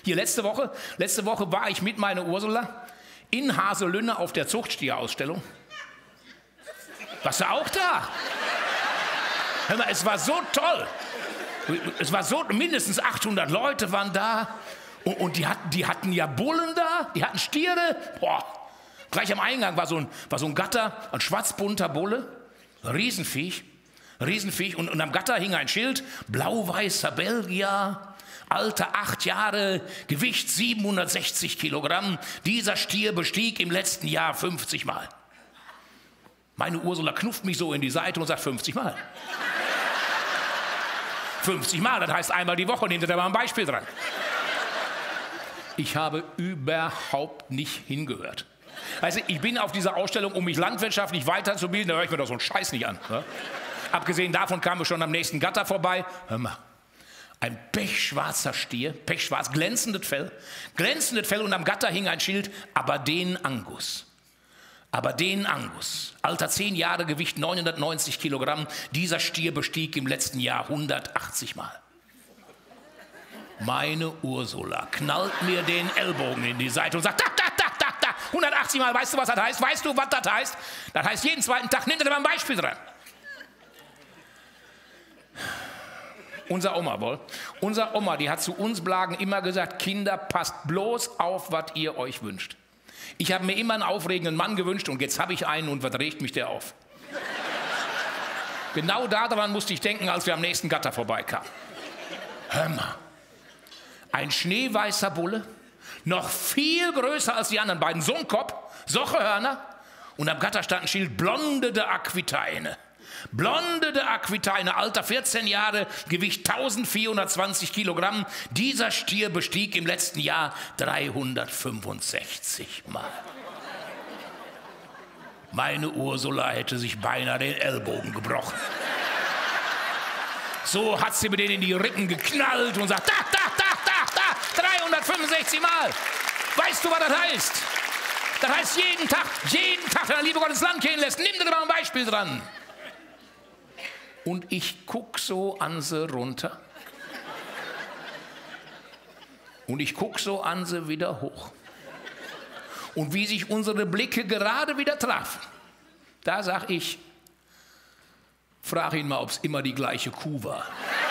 Hier letzte Woche war ich mit meiner Ursula in Haselünne auf der Zuchtstierausstellung. Warst du auch da? Hör mal, es war so toll. Es war so, mindestens 800 Leute waren da. Und die hatten ja Bullen da, die hatten Stiere. Boah. Gleich am Eingang war so ein Gatter, ein schwarzbunter Bulle. Riesenviech. Und am Gatter hing ein Schild, blau-weißer Belgier, Alter 8 Jahre, Gewicht 760 Kilogramm. Dieser Stier bestieg im letzten Jahr 50 Mal. Meine Ursula knufft mich so in die Seite und sagt 50 Mal. 50 Mal, das heißt einmal die Woche, nehmt ihr da mal ein Beispiel dran. Ich habe überhaupt nicht hingehört. Also ich bin auf dieser Ausstellung, um mich landwirtschaftlich weiterzubilden, da höre ich mir doch so einen Scheiß nicht an. Ne? Abgesehen davon kamen wir schon am nächsten Gatter vorbei. Hör mal, ein pechschwarzer Stier, pechschwarz, glänzendes Fell und am Gatter hing ein Schild, Aberdeen Angus. Alter 10 Jahre, Gewicht 990 Kilogramm. Dieser Stier bestieg im letzten Jahr 180 Mal. Meine Ursula knallt mir den Ellbogen in die Seite und sagt, da, 180 Mal, weißt du, was das heißt? Weißt du, was das heißt? Das heißt, jeden zweiten Tag, nimm dir mal ein Beispiel dran. Unser Oma, die hat zu uns Blagen immer gesagt, Kinder, passt bloß auf, was ihr euch wünscht. Ich habe mir immer einen aufregenden Mann gewünscht und jetzt habe ich einen und was regt mich der auf? Genau daran musste ich denken, als wir am nächsten Gatter vorbeikamen. Hör mal, ein schneeweißer Bulle, noch viel größer als die anderen beiden, so ein Kopf, solche Hörner und am Gatter stand ein Schild, Blonde de Aquitaine. Alter 14 Jahre, Gewicht 1420 Kilogramm. Dieser Stier bestieg im letzten Jahr 365 Mal. Meine Ursula hätte sich beinahe den Ellbogen gebrochen. So hat sie mir den in die Rippen geknallt und sagt, da, 365 Mal. Weißt du, was das heißt? Das heißt, jeden Tag, wenn der liebe Gott ins Land gehen lässt, nimm dir mal ein Beispiel dran. Und ich guck so an sie runter. Und ich guck so an sie wieder hoch. Und wie sich unsere Blicke gerade wieder trafen, da sag ich, frag ihn mal, ob es immer die gleiche Kuh war.